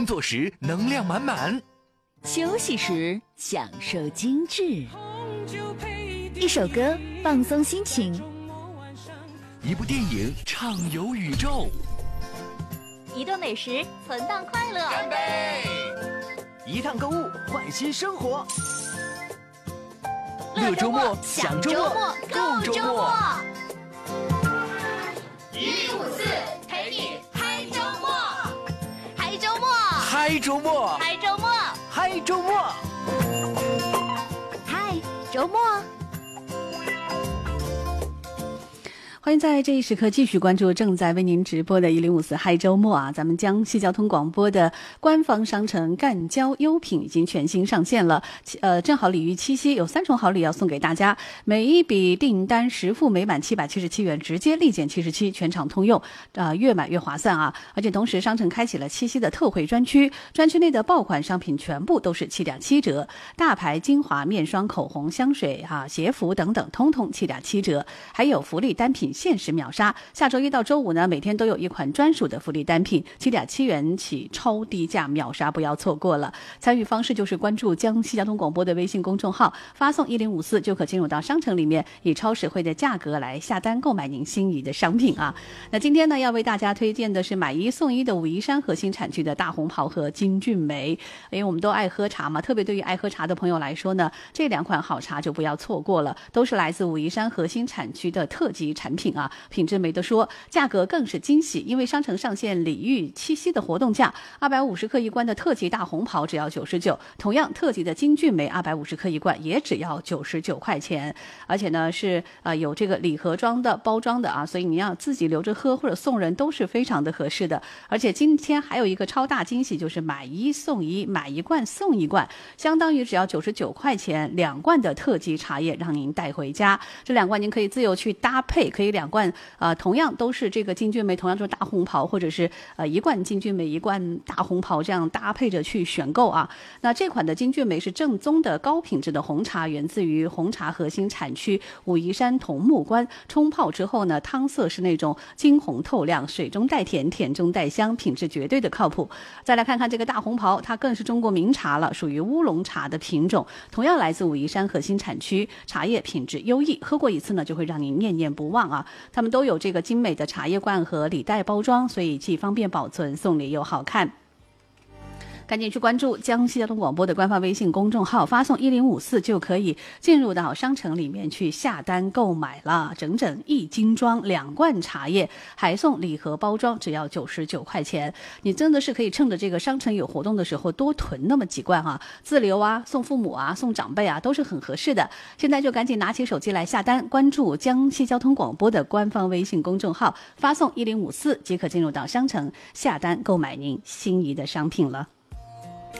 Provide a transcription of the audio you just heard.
工作时能量满满， 休息时享受精致。一首歌放松心情， 一部电影畅游宇宙， 一顿美食存档快乐， 干杯！ 一趟购物换新生活， 乐周末，享周末，够周末。 1054陪你嗨周末，嗨周末， 嗨周末， 嗨周末， 嗨周末， 嗨周末。 欢迎在这一时刻继续关注正在为您直播的1054嗨周末啊！咱们江西交通广播的官方商城赣交优品已经全新上线了。正好礼遇七夕，有3重好礼要送给大家，每一笔订单实付每满777元，直接立减77，全场通用，越买越划算啊！而且同时商城开启了七夕的特惠专区，专区内的爆款商品全部都是7.7折，大牌精华、面霜、口红、香水鞋服等等，通通7.7折，还有福利单品限时秒杀，下周1到周5呢，每天都有一款专属的福利单品，7.7元起超低价秒杀，不要错过了。参与方式就是关注江西交通广播的微信公众号，发送1054就可进入到商城里面，以超实惠的价格来下单购买您心仪的商品啊。那今天呢，要为大家推荐的是买1送1的武夷山核心产区的大红袍和金骏眉。因为我们都爱喝茶嘛，特别对于爱喝茶的朋友来说呢，这2款好茶就不要错过了，都是来自武夷山核心产区的特级产品啊。品质没得说，价格更是惊喜，因为商城上线礼遇七夕的活动价，250克一罐的特级大红袍只要99，同样特级的金骏眉250克一罐也只要99块钱，而且呢是有这个礼盒装的包装的啊，所以你要自己留着喝或者送人都是非常的合适的。而且今天还有一个超大惊喜，就是买1送1，买1罐送1罐，相当于只要99块钱，2罐的特级茶叶让您带回家。这2罐您可以自由去搭配，可以2罐同样都是这个金骏眉，同样都是大红袍，或者是1罐金骏眉1罐大红袍，这样搭配着去选购啊。那这款的金骏眉是正宗的高品质的红茶，源自于红茶核心产区武夷山桐木关，冲泡之后呢，汤色是那种金红透亮，水中带甜，甜中带香，品质绝对的靠谱。再来看看这个大红袍，它更是中国名茶了，属于乌龙茶的品种，同样来自武夷山核心产区，茶叶品质优异，喝过一次呢就会让您念念不忘啊。他们都有这个精美的茶叶罐和礼袋包装，所以既方便保存，送礼又好看。赶紧去关注江西交通广播的官方微信公众号，发送1054就可以进入到商城里面去下单购买了，整整1斤装2罐茶叶，还送礼盒包装，只要99块钱。你真的是可以趁着这个商城有活动的时候多囤那么几罐啊，自留啊，送父母啊，送长辈啊，都是很合适的。现在就赶紧拿起手机来下单，关注江西交通广播的官方微信公众号，发送1054即可进入到商城下单购买您心仪的商品了。